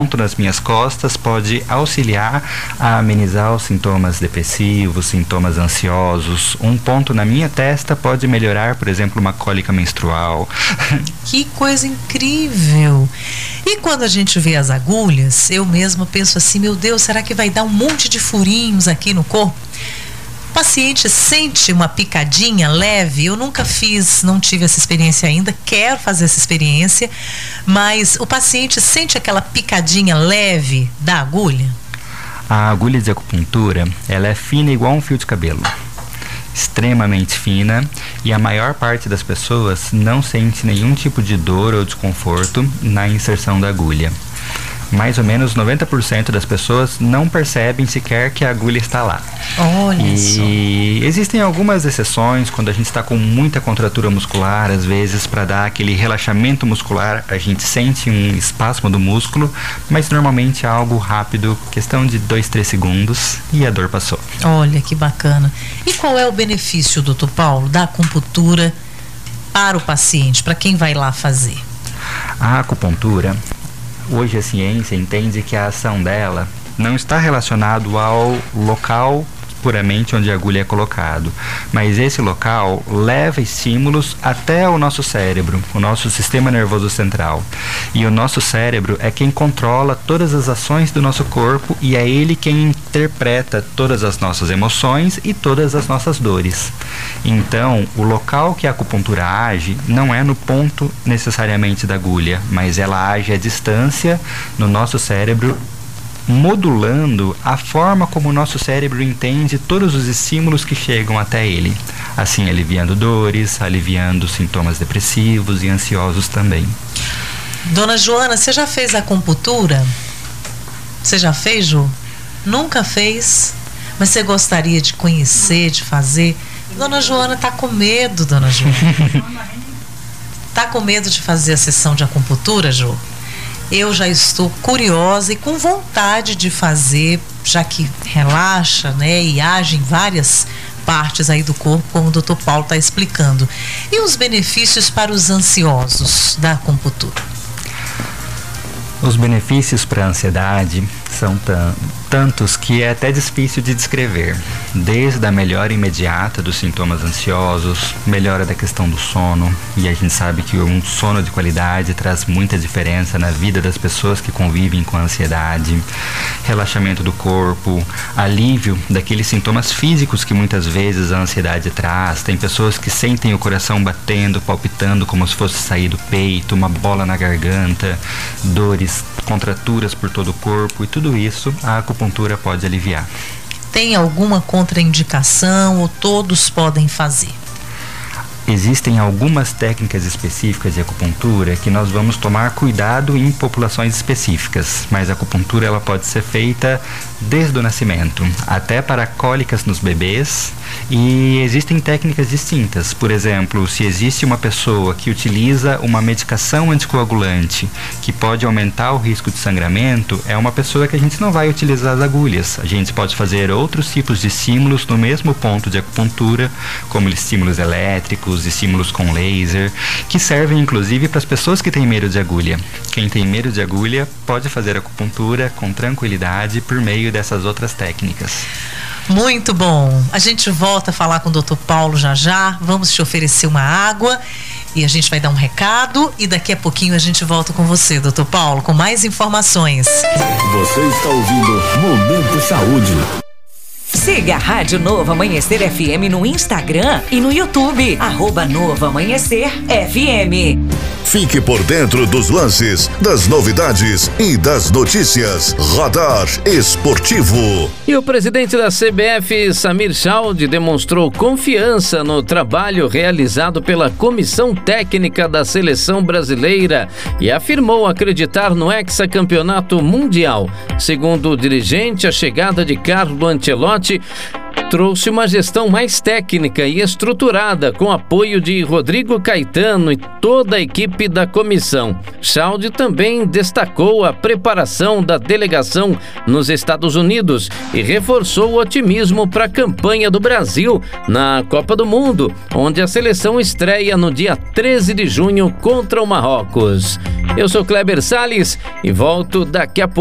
nas minhas costas pode auxiliar a amenizar os sintomas depressivos, sintomas ansiosos. Um ponto na minha testa pode melhorar, por exemplo, uma cólica menstrual. Que coisa incrível! E quando a gente vê as agulhas, eu mesma penso assim, meu Deus, será que vai dar um monte de furinhos aqui no corpo? O paciente sente uma picadinha leve? Eu nunca fiz, não tive essa experiência ainda, quero fazer essa experiência, mas o paciente sente aquela picadinha leve da agulha? A agulha de acupuntura, ela é fina igual um fio de cabelo, extremamente fina, e a maior parte das pessoas não sente nenhum tipo de dor ou desconforto na inserção da agulha. Mais ou menos 90% das pessoas não percebem sequer que a agulha está lá. Olha só. E existem algumas exceções, quando a gente está com muita contratura muscular, às vezes para dar aquele relaxamento muscular, a gente sente um espasmo do músculo, mas normalmente é algo rápido, questão de 2-3 segundos e a dor passou. Olha que bacana. E qual é o benefício, doutor Paulo, da acupuntura para o paciente, para quem vai lá fazer? A acupuntura, hoje a ciência entende que a ação dela não está relacionado ao local puramente onde a agulha é colocado, mas esse local leva estímulos até o nosso cérebro, o nosso sistema nervoso central. E o nosso cérebro é quem controla todas as ações do nosso corpo e é ele quem interpreta todas as nossas emoções e todas as nossas dores. Então, o local que a acupuntura age não é no ponto necessariamente da agulha, mas ela age à distância no nosso cérebro, modulando a forma como o nosso cérebro entende todos os estímulos que chegam até ele, assim aliviando dores, aliviando sintomas depressivos e ansiosos também. Dona Joana, você já fez acupuntura? Você já fez, Ju? Nunca fez? Mas você gostaria de conhecer, de fazer? Dona Joana tá com medo, Dona Joana. Tá com medo de fazer a sessão de acupuntura, Ju? Eu já estou curiosa e com vontade de fazer, já que relaxa, né, e age em várias partes aí do corpo, como o Dr. Paulo está explicando. E os benefícios para os ansiosos da acupuntura? Os benefícios para a ansiedade são tantos que é até difícil de descrever. Desde a melhora imediata dos sintomas ansiosos, melhora da questão do sono, e a gente sabe que um sono de qualidade traz muita diferença na vida das pessoas que convivem com a ansiedade, relaxamento do corpo, alívio daqueles sintomas físicos que muitas vezes a ansiedade traz. Tem pessoas que sentem o coração batendo, palpitando como se fosse sair do peito, uma bola na garganta, dores, contraturas por todo o corpo, e tudo isso a acupuntura pode aliviar. Tem alguma contraindicação ou todos podem fazer? Existem algumas técnicas específicas de acupuntura que nós vamos tomar cuidado em populações específicas, mas a acupuntura ela pode ser feita desde o nascimento, até para cólicas nos bebês, e existem técnicas distintas. Por exemplo, se existe uma pessoa que utiliza uma medicação anticoagulante que pode aumentar o risco de sangramento, é uma pessoa que a gente não vai utilizar as agulhas. A gente pode fazer outros tipos de estímulos no mesmo ponto de acupuntura, como estímulos elétricos, estímulos com laser, que servem inclusive para as pessoas que têm medo de agulha. Quem tem medo de agulha pode fazer acupuntura com tranquilidade por meio dessas outras técnicas. Muito bom. A gente volta a falar com o Dr. Paulo já. Vamos te oferecer uma água e a gente vai dar um recado e daqui a pouquinho a gente volta com você, Dr. Paulo, com mais informações. Você está ouvindo Momento Saúde. Siga a Rádio Novo Amanhecer FM no Instagram e no YouTube, @Novo Amanhecer FM. Fique por dentro dos lances, das novidades e das notícias. Radar Esportivo. E o presidente da CBF, Samir Chaldi, demonstrou confiança no trabalho realizado pela Comissão Técnica da Seleção Brasileira e afirmou acreditar no hexacampeonato mundial. Segundo o dirigente, a chegada de Carlo Ancelotti trouxe uma gestão mais técnica e estruturada, com apoio de Rodrigo Caetano e toda a equipe da comissão. Chalde também destacou a preparação da delegação nos Estados Unidos e reforçou o otimismo para a campanha do Brasil na Copa do Mundo, onde a seleção estreia no dia 13 de junho contra o Marrocos. Eu sou Kleber Salles e volto daqui a pouco.